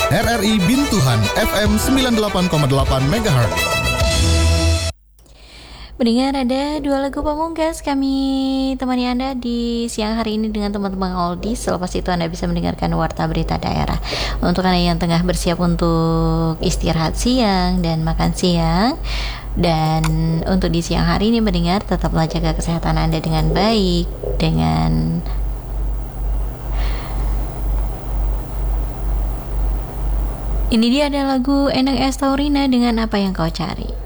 RRI Bintuhan FM 98,8 MHz. Mendengar ada dua lagu pamungkas, kami temani Anda di siang hari ini dengan teman-teman oldies. Selepas itu Anda bisa mendengarkan Warta Berita Daerah. Untuk Anda yang tengah bersiap untuk istirahat siang dan makan siang, dan untuk di siang hari ini mendengar, tetaplah jaga kesehatan Anda dengan baik. Ini dia ada lagu Endang S. Taurina dengan Apa Yang Kau Cari.